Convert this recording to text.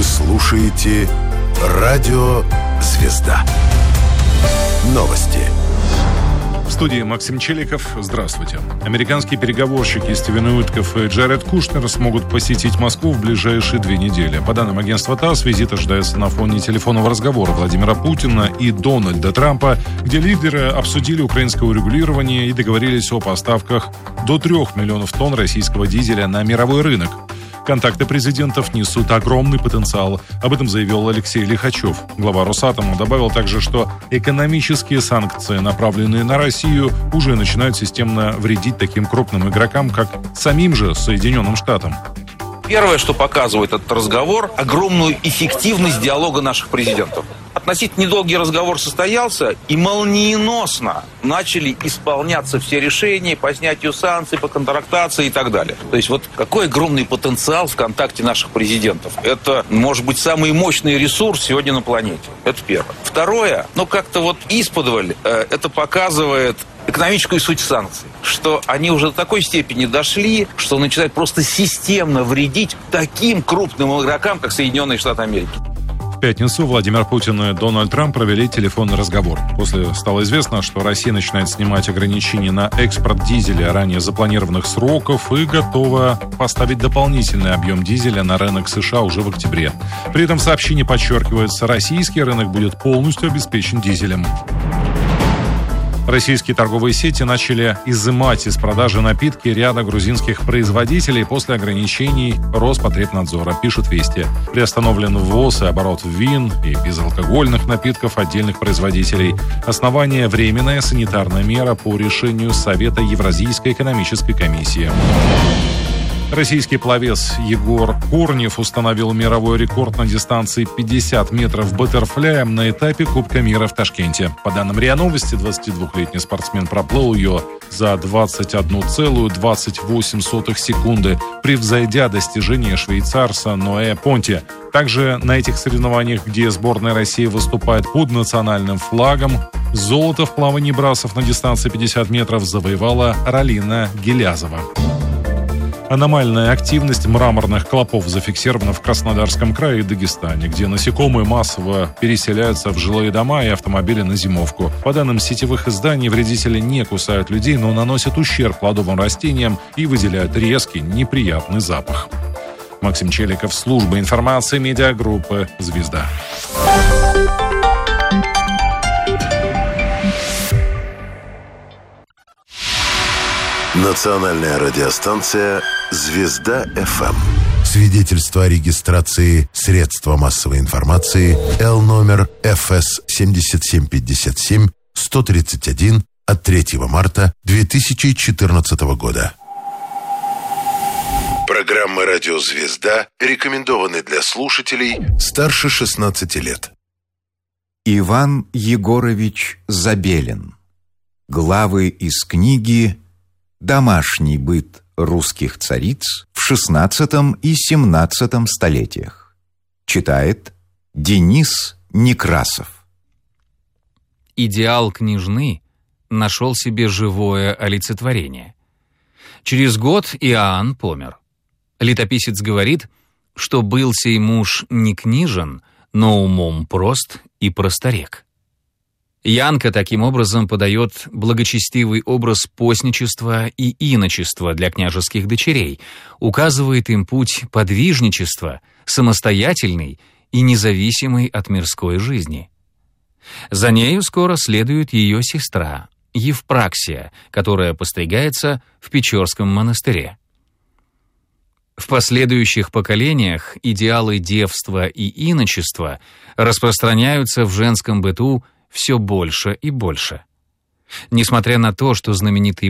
Вы слушаете «Радио Звезда». Новости. В студии Максим Челиков. Здравствуйте. Американские переговорщики Стивен Уитков и Джаред Кушнер смогут посетить Москву в ближайшие 2 недели. По данным агентства ТАСС, визит ожидается на фоне телефонного разговора Владимира Путина и Дональда Трампа, где лидеры обсудили украинское урегулирование и договорились о поставках до 3 миллионов тонн российского дизеля на мировой рынок. Контакты президентов несут огромный потенциал. Об этом заявил Алексей Лихачев. Глава Росатома добавил также, что экономические санкции, направленные на Россию, уже начинают системно вредить таким крупным игрокам, как самим же Соединенным Штатам. Первое, что показывает этот разговор, огромную эффективность диалога наших президентов. Относительно недолгий разговор состоялся, и молниеносно начали исполняться все решения по снятию санкций, по контрактации и так далее. То есть вот какой огромный потенциал в контакте наших президентов. Это, может быть, самый мощный ресурс сегодня на планете. Это первое. Второе, как-то вот исподволь, это показывает экономическую суть санкций, что они уже до такой степени дошли, что начинают просто системно вредить таким крупным игрокам, как Соединенные Штаты Америки. В пятницу Владимир Путин и Дональд Трамп провели телефонный разговор. После стало известно, что Россия начинает снимать ограничения на экспорт дизеля ранее запланированных сроков и готова поставить дополнительный объем дизеля на рынок США уже в октябре. При этом в сообщении подчеркивается, российский рынок будет полностью обеспечен дизелем. Российские торговые сети начали изымать из продажи напитки ряда грузинских производителей после ограничений Роспотребнадзора, пишут «Вести». Приостановлен ввоз и оборот вин и безалкогольных напитков отдельных производителей. Основание – временная санитарная мера по решению Совета Евразийской экономической комиссии. Российский пловец Егор Корнев установил мировой рекорд на дистанции 50 метров баттерфляем на этапе Кубка мира в Ташкенте. По данным РИА Новости, 22-летний спортсмен проплыл ее за 21,28 секунды, превзойдя достижение швейцарца Ноэ Понти. Также на этих соревнованиях, где сборная России выступает под национальным флагом, золото в плавании брасов на дистанции 50 метров завоевала Ралина Гелязова. Аномальная активность мраморных клопов зафиксирована в Краснодарском крае и Дагестане, где насекомые массово переселяются в жилые дома и автомобили на зимовку. По данным сетевых изданий, вредители не кусают людей, но наносят ущерб плодовым растениям и выделяют резкий, неприятный запах. Максим Челиков, служба информации медиагруппы «Звезда». Национальная радиостанция «Звезда-ФМ». Свидетельство о регистрации средства массовой информации Л номер ФС 7757 131 от 3 марта 2014 года. Программы «Радио Звезда» рекомендованы для слушателей старше 16 лет. Иван Егорович Забелин. Главы из книги «Домашний быт русских цариц в XVI и XVII столетиях». Читает Денис Некрасов. Идеал княжны нашел себе живое олицетворение. Через год Иоанн помер. Летописец говорит, что был сей муж не книжен, но умом прост и просторек. Янка таким образом подает благочестивый образ постничества и иночества для княжеских дочерей, указывает им путь подвижничества, самостоятельный и независимый от мирской жизни. За нею скоро следует ее сестра, Евпраксия, которая постригается в Печорском монастыре. В последующих поколениях идеалы девства и иночества распространяются в женском быту все больше и больше. Несмотря на то, что знаменитый